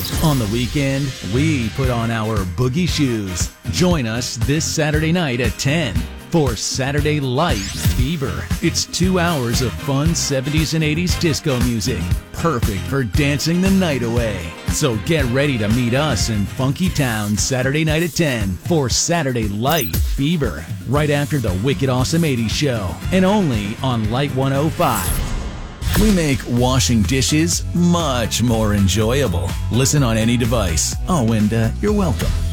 On the weekend, we put on our boogie shoes. Join us this Saturday night at 10 for Saturday Light Fever. It's 2 hours of fun 70s and 80s disco music, perfect for dancing the night away. So get ready to meet us in Funky Town Saturday night at 10 for Saturday Light Fever, right after the Wicked Awesome 80s show, and only on Light 105. We make washing dishes much more enjoyable. Listen on any device. Oh, and you're welcome.